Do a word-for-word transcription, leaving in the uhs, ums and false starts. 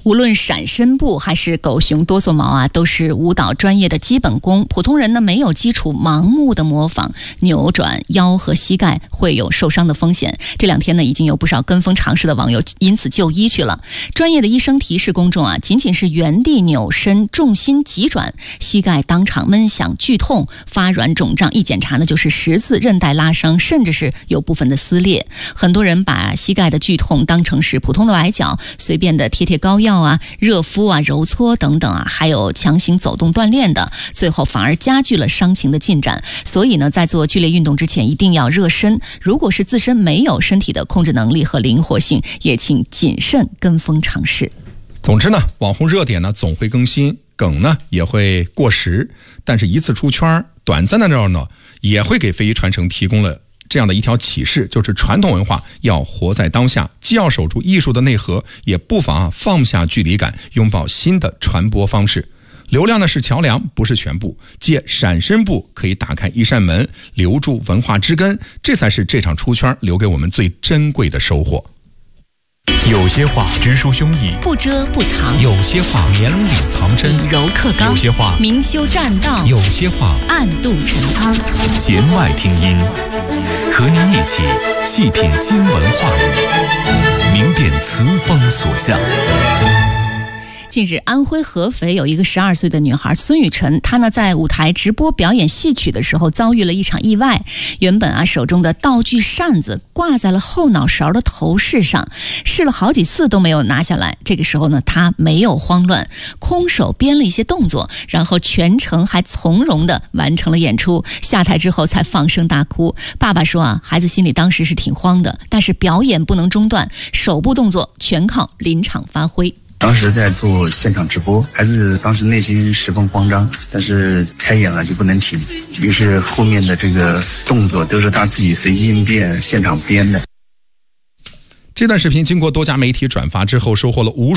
无论闪身步还是狗熊哆嗦毛啊，都是舞蹈专业的基本功。普通人呢没有基础，盲目的模仿，扭转腰和膝盖会有受伤的风险。这两天呢，已经有不少跟风尝试的网友因此就医去了。专业的医生提示公众啊，仅仅是原地扭身，重心急转，膝盖当场闷响剧痛、发软肿胀，一检查呢就是十字韧带拉伤，甚至是有部分的撕裂。很多人把膝盖的剧痛当成是普通的崴脚，随便的贴贴膏药啊、热敷啊、揉搓等等啊，还有强行走动锻炼的，最后反而加剧了伤情的进展。所以呢，在做剧烈运动之前一定要热身。如果是自身没有身体的控制能力和灵活性，也请谨慎跟风尝试。 总之呢，网红热点呢总会更新，梗呢也会过时，但是一次出圈，短暂的热闹也会给非遗传承提供了这样的一条启示，就是传统文化要活在当下，既要守住艺术的内核，也不妨啊放下距离感，拥抱新的传播方式。流量呢是桥梁，不是全部，借闪身步可以打开一扇门，留住文化之根，这才是这场出圈留给我们最珍贵的收获。 有些话直抒胸臆， 不遮不藏； 有些话绵里藏针， 以柔克刚； 有些话明修栈道； 有些话暗度陈仓。 弦外听音，和您一起细品新文化语，明辨词风所向。 近日，安徽合肥有一个十二岁的女孩孙雨晨，她呢在舞台直播表演戏曲的时候遭遇了一场意外。原本啊手中的道具扇子挂在了后脑勺的头饰上，试了好几次都没有拿下来。这个时候呢，她没有慌乱，空手编了一些动作，然后全程还从容地完成了演出。下台之后才放声大哭。爸爸说啊，孩子心里当时是挺慌的，但是表演不能中断，手部动作全靠临场发挥。 当时在做现场直播，孩子当时内心十分慌张，但是开演了就不能停，于是后面的这个动作都是他自己随机应变现场编的。 这段视频经过多家媒体转发之后，收获了无数